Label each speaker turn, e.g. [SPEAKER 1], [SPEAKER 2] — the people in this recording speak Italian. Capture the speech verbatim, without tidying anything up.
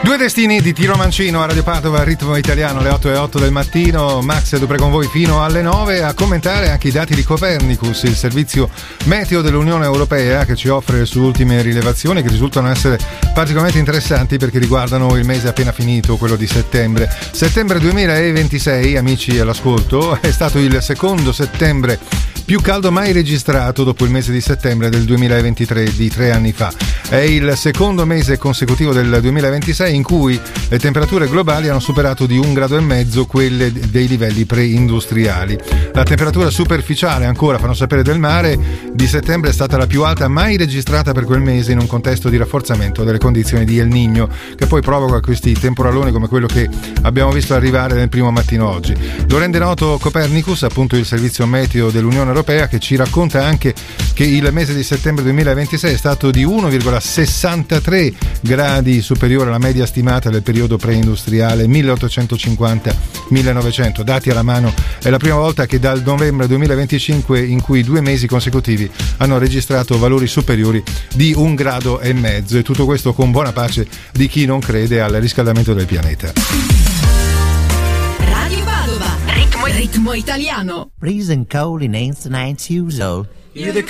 [SPEAKER 1] Due destini di Tiro Mancino a Radio Padova, ritmo italiano, alle otto e otto del mattino. Max è Dupré con voi fino alle nove a commentare anche i dati di Copernicus, il servizio meteo dell'Unione Europea, che ci offre le sue ultime rilevazioni che risultano essere particolarmente interessanti perché riguardano il mese appena finito, quello di settembre. Settembre duemilaventisei, amici all'ascolto, è stato il secondo settembre più caldo mai registrato dopo il mese di settembre del duemilaventitré di tre anni fa. È il secondo mese consecutivo del duemilaventisei in cui le temperature globali hanno superato di un grado e mezzo quelle dei livelli preindustriali. La temperatura superficiale, ancora fanno sapere del mare, di settembre è stata la più alta mai registrata per quel mese in un contesto di rafforzamento delle condizioni di El Niño, che poi provoca questi temporaloni come quello che abbiamo visto arrivare nel primo mattino oggi. Lo rende noto Copernicus, appunto il servizio meteo dell'Unione Europea, che ci racconta anche che il mese di settembre duemilaventisei è stato di uno virgola sessantatré gradi superiore alla media stimata del periodo preindustriale milleottocentocinquanta millenovecento. Dati alla mano, è la prima volta che dal novembre duemilaventicinque in cui due mesi consecutivi hanno registrato valori superiori di un grado e mezzo, e tutto questo con buona pace di chi non crede al riscaldamento del pianeta.
[SPEAKER 2] Radio Padova, ritmo, ritmo italiano.
[SPEAKER 3] Freezing cold in ancient nights usual.
[SPEAKER 4] You're the